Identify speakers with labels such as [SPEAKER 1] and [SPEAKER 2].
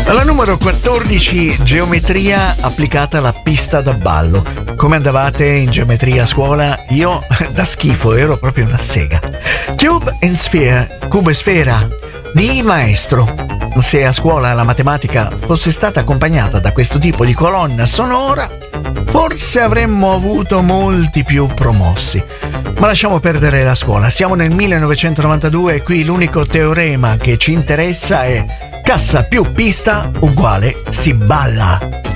[SPEAKER 1] Alla numero 14, geometria applicata alla pista da ballo. Come andavate in geometria a scuola? Io da schifo, ero proprio una sega. Cube and Sphere, cubo e sfera, di maestro. Se a scuola la matematica fosse stata accompagnata da questo tipo di colonna sonora, forse avremmo avuto molti più promossi. Ma lasciamo perdere la scuola. Siamo nel 1992 e qui l'unico teorema che ci interessa è cassa più pista uguale si balla.